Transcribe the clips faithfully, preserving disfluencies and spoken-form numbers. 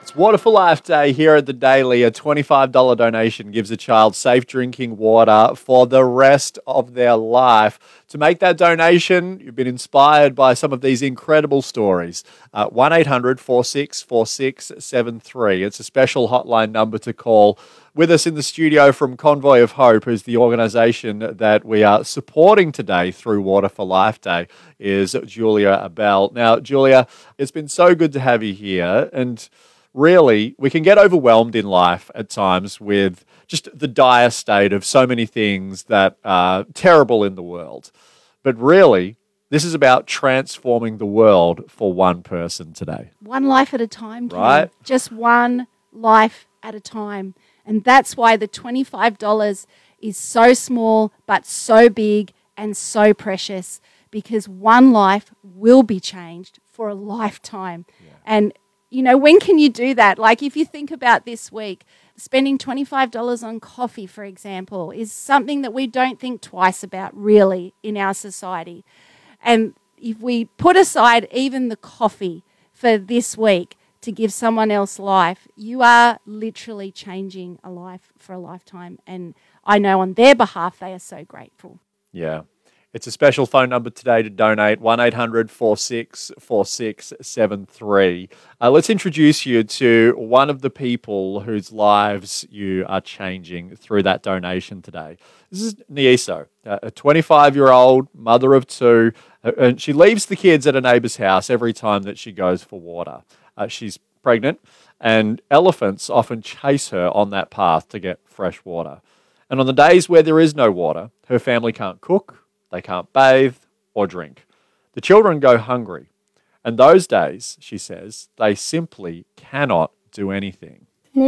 It's Water for Life Day here at the Daily. A twenty-five dollars donation gives a child safe drinking water for the rest of their life. To make that donation, you've been inspired by some of these incredible stories. Uh, one eight hundred four six four six seven three. It's a special hotline number to call. With us in the studio from Convoy of Hope, who's the organisation that we are supporting today through Water for Life Day, is Julia Abel. Now, Julia, it's been so good to have you here, and really, we can get overwhelmed in life at times with just the dire state of so many things that are terrible in the world. But really, this is about transforming the world for one person today. One life at a time, Ken. Right? Just one life at a time. And that's why the twenty-five dollars is so small but so big and so precious, because one life will be changed for a lifetime. Yeah. And you know, when can you do that? Like if you think about this week, spending twenty-five dollars on coffee, for example, is something that we don't think twice about really in our society. And if we put aside even the coffee for this week to give someone else life, you are literally changing a life for a lifetime. And I know on their behalf, they are so grateful. Yeah. It's a special phone number today to donate, one eight hundred four six four six seven three. Uh, let's introduce you to one of the people whose lives you are changing through that donation today. This is Nieso, a twenty-five-year-old mother of two, and she leaves the kids at a neighbour's house every time that she goes for water. Uh, she's pregnant, and elephants often chase her on that path to get fresh water. And on the days where there is no water, her family can't cook, they can't bathe or drink. The children go hungry. And those days, she says, they simply cannot do anything.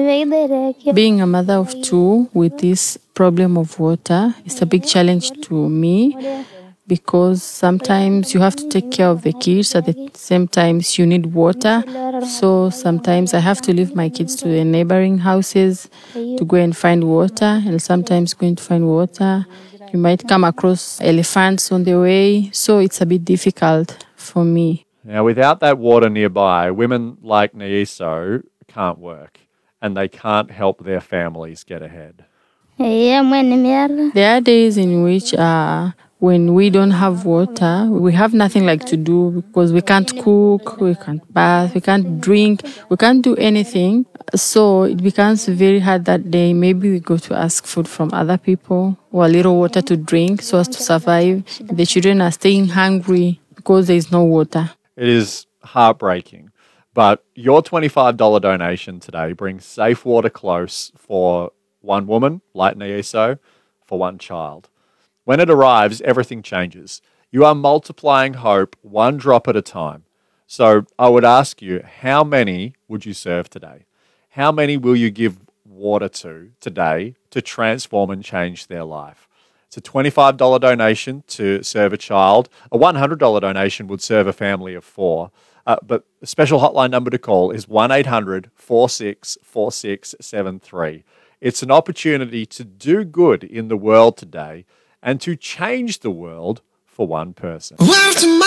Being a mother of two with this problem of water is a big challenge to me, because sometimes you have to take care of the kids, at the same time you need water. So sometimes I have to leave my kids to the neighboring houses to go and find water, and sometimes going to find water, you might come across elephants on the way, so it's a bit difficult for me. Now, without that water nearby, women like Nieso can't work, and they can't help their families get ahead. There are days in which uh, when we don't have water, we have nothing like to do, because we can't cook, we can't bath, we can't drink, we can't do anything. So it becomes very hard that day. Maybe we go to ask food from other people or a little water to drink so as to survive. The children are staying hungry because there is no water. It is heartbreaking. But your twenty-five dollars donation today brings safe water close for one woman, like Nieso, for one child. When it arrives, everything changes. You are multiplying hope one drop at a time. So I would ask you, how many would you serve today? How many will you give water to today to transform and change their life? It's a twenty-five dollars donation to serve a child. A one hundred dollars donation would serve a family of four. Uh, but the special hotline number to call is one eight hundred four six four six seven three. It's an opportunity to do good in the world today and to change the world for one person.